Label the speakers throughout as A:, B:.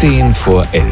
A: 10 vor 11.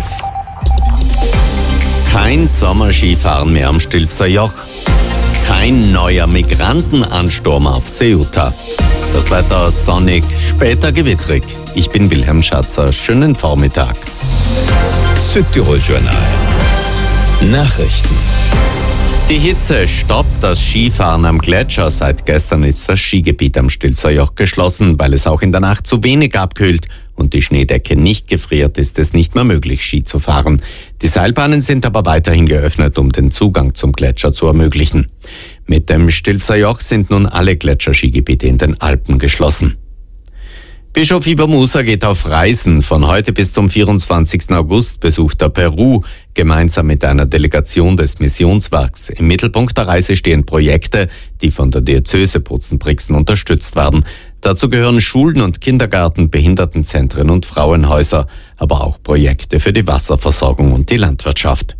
B: Kein Sommerskifahren mehr am Stilfser Joch. Kein neuer Migrantenansturm auf Ceuta. Das Wetter sonnig, später gewittrig. Ich bin Wilhelm Schatzer. Schönen Vormittag.
A: Südtirol-Journal. Nachrichten.
B: Die Hitze stoppt das Skifahren am Gletscher. Seit gestern ist das Skigebiet am Stilfser Joch geschlossen, weil es auch in der Nacht zu wenig abkühlt und die Schneedecke nicht gefriert, ist es nicht mehr möglich, Ski zu fahren. Die Seilbahnen sind aber weiterhin geöffnet, um den Zugang zum Gletscher zu ermöglichen. Mit dem Stilfser Joch sind nun alle Gletscherskigebiete in den Alpen geschlossen. Bischof Ivo Musa geht auf Reisen. Von heute bis zum 24. August besucht er Peru, gemeinsam mit einer Delegation des Missionswerks. Im Mittelpunkt der Reise stehen Projekte, die von der Diözese Bozen-Brixen unterstützt werden. Dazu gehören Schulen und Kindergärten, Behindertenzentren und Frauenhäuser, aber auch Projekte für die Wasserversorgung und die Landwirtschaft.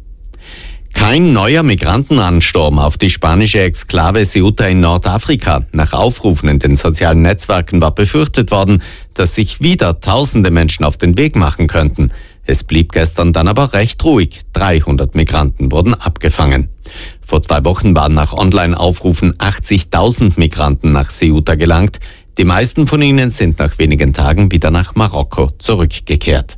B: Kein neuer Migrantenansturm auf die spanische Exklave Ceuta in Nordafrika. Nach Aufrufen in den sozialen Netzwerken war befürchtet worden, dass sich wieder tausende Menschen auf den Weg machen könnten. Es blieb gestern dann aber recht ruhig. 300 Migranten wurden abgefangen. Vor 2 Wochen waren nach Online-Aufrufen 80.000 Migranten nach Ceuta gelangt. Die meisten von ihnen sind nach wenigen Tagen wieder nach Marokko zurückgekehrt.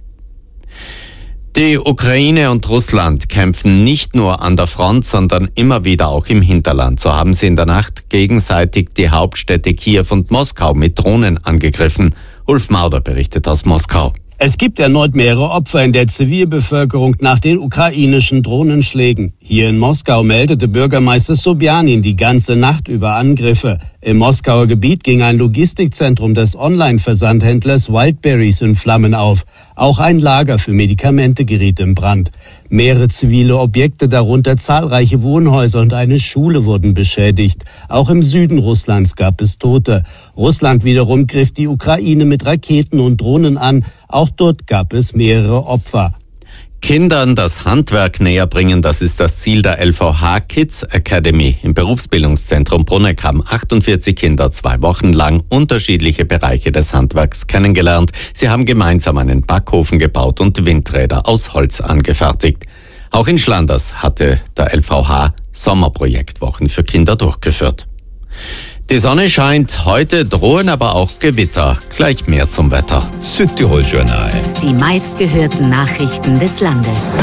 B: Die Ukraine und Russland kämpfen nicht nur an der Front, sondern immer wieder auch im Hinterland. So haben sie in der Nacht gegenseitig die Hauptstädte Kiew und Moskau mit Drohnen angegriffen. Ulf Mauder berichtet aus Moskau.
C: Es gibt erneut mehrere Opfer in der Zivilbevölkerung nach den ukrainischen Drohnenschlägen. Hier in Moskau meldete Bürgermeister Sobjanin die ganze Nacht über Angriffe. Im Moskauer Gebiet ging ein Logistikzentrum des Online-Versandhändlers Wildberries in Flammen auf. Auch ein Lager für Medikamente geriet in Brand. Mehrere zivile Objekte, darunter zahlreiche Wohnhäuser und eine Schule, wurden beschädigt. Auch im Süden Russlands gab es Tote. Russland wiederum griff die Ukraine mit Raketen und Drohnen an. Auch dort gab es mehrere Opfer.
B: Kindern das Handwerk näher bringen, das ist das Ziel der LVH Kids Academy. Im Berufsbildungszentrum Bruneck haben 48 Kinder 2 Wochen lang unterschiedliche Bereiche des Handwerks kennengelernt. Sie haben gemeinsam einen Backofen gebaut und Windräder aus Holz angefertigt. Auch in Schlanders hatte der LVH Sommerprojektwochen für Kinder durchgeführt. Die Sonne scheint, heute drohen aber auch Gewitter. Gleich mehr zum Wetter.
A: Südtirol-Journal.
D: Die meistgehörten Nachrichten des Landes.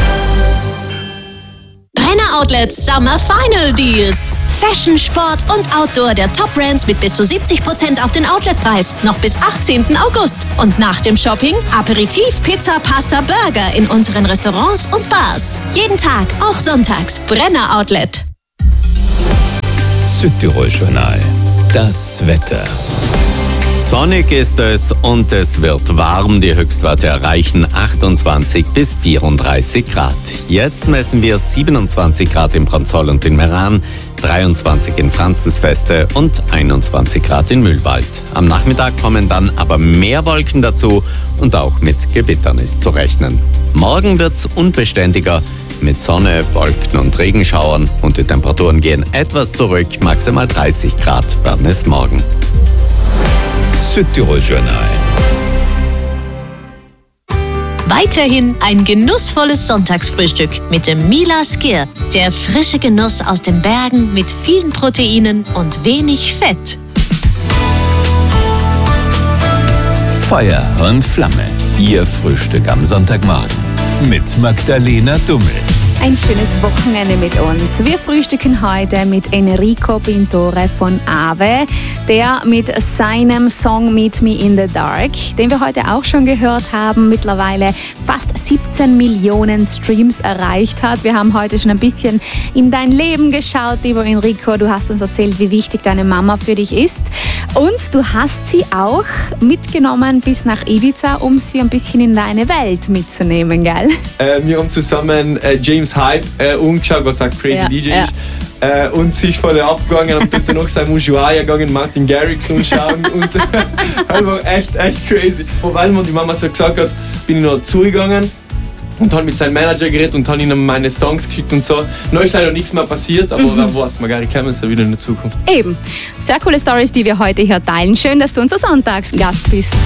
D: Brenner Outlet Summer Final Deals. Fashion, Sport und Outdoor der Top-Brands mit bis zu 70% auf den Outletpreis. Noch bis 18. August. Und nach dem Shopping Aperitif, Pizza, Pasta, Burger in unseren Restaurants und Bars. Jeden Tag, auch sonntags. Brenner Outlet.
A: Südtirol-Journal. Das Wetter.
B: Sonnig ist es und es wird warm. Die Höchstwerte erreichen 28 bis 34 Grad. Jetzt messen wir 27 Grad in Branzoll und in Meran, 23 in Franzensfeste und 21 Grad in Mühlwald. Am Nachmittag kommen dann aber mehr Wolken dazu und auch mit Gewittern ist zu rechnen. Morgen wird's unbeständiger mit Sonne, Wolken und Regenschauern und die Temperaturen gehen etwas zurück. Maximal 30 Grad werden es morgen.
A: Südtirol-Journal.
D: Weiterhin ein genussvolles Sonntagsfrühstück mit dem Mila Skir. Der frische Genuss aus den Bergen mit vielen Proteinen und wenig Fett.
A: Feuer und Flamme. Ihr Frühstück am Sonntagmorgen. Mit Magdalena Dummel.
E: Ein schönes Wochenende mit uns. Wir frühstücken heute mit Enrico Pintore von Ave, der mit seinem Song Meet Me in the Dark, den wir heute auch schon gehört haben, mittlerweile fast 17 Millionen Streams erreicht hat. Wir haben heute schon ein bisschen in dein Leben geschaut, lieber Enrico. Du hast uns erzählt, wie wichtig deine Mama für dich ist. Und du hast sie auch mitgenommen bis nach Ibiza, um sie ein bisschen in deine Welt mitzunehmen, gell?
F: Wir haben zusammen James Hype umgeschaut, was ein crazy DJ ist. Und sie ist voll abgegangen und dort noch sein Ushuaia gegangen, Martin Garrix anschauen. Und das war echt crazy. Weil mir die Mama so gesagt hat, bin ich noch zugegangen und habe mit seinem Manager geredet und habe ihm meine Songs geschickt und so. Noch ist leider nichts mehr passiert, aber wer weiß, magari kommen sie wieder in der Zukunft.
E: Eben. Sehr coole Stories, die wir heute hier teilen. Schön, dass du unser Sonntagsgast bist.